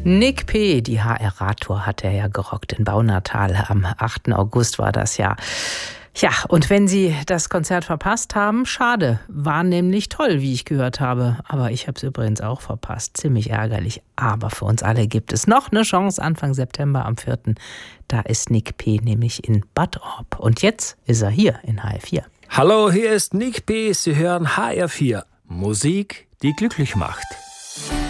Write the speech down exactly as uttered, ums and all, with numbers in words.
Nick P., die H R-Radtour hat er ja gerockt in Baunatal. Am achten August war das ja. Ja, und wenn Sie das Konzert verpasst haben, schade. War nämlich toll, wie ich gehört habe. Aber ich habe es übrigens auch verpasst. Ziemlich ärgerlich. Aber für uns alle gibt es noch eine Chance. Anfang September am vierten Da ist Nick P. nämlich in Bad Orb. Und jetzt ist er hier in H R vier. Hallo, hier ist Nick P. Sie hören H R vier. Musik, die glücklich macht.